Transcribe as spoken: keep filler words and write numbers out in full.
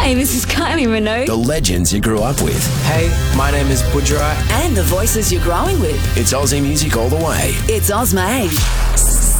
Hey, this is Kylie Minogue. The legends you grew up with. Hey, my name is Budra. And the voices you're growing with. It's Aussie music all the way. It's Ozmade.